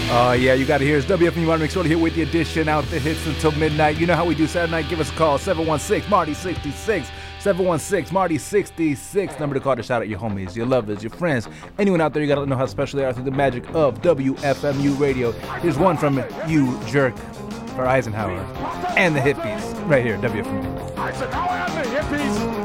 Oh, yeah, you got to hear it's WFMU Modern Mix right here with the edition out the hits until midnight. You know how we do Saturday night. Give us a call, 716-MARTY-66. 716-MARTY-66. Number to call to shout out your homies, your lovers, your friends. Anyone out there, you got to know how special they are through the magic of WFMU radio. Here's one from you, jerk, for Eisenhower and the hippies. Right here, WFMU. Eisenhower and the hippies.